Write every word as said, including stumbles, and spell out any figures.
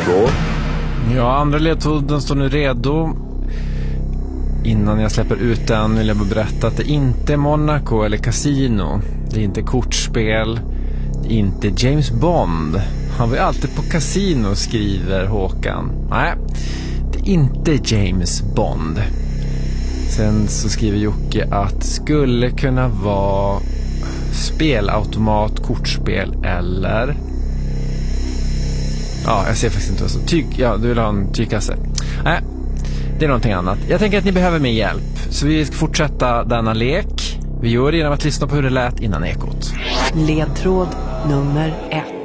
ledtråd. Ja, andra ledtråden står nu redo. Innan jag släpper ut den vill jag bara berätta att det inte är Monaco eller Casino. Det är inte kortspel. Det är inte James Bond. Han var ju alltid på Casino, skriver Håkan. Nej, det är inte James Bond. Sen så skriver Jocke att skulle kunna vara spelautomat, kortspel eller... Ja, jag ser faktiskt inte vad så. Tyg, ja, du vill ha en tygkasse. Nej, det är någonting annat. Jag tänker att ni behöver mer hjälp. Så vi ska fortsätta denna lek. Vi gör det genom att lyssna på hur det lät innan ekot. Ledtråd nummer ett.